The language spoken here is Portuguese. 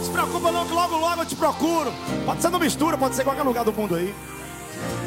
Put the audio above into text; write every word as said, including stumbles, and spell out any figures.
se preocupa não que logo logo eu te procuro. Pode ser no Mistura, pode ser em qualquer lugar do mundo aí.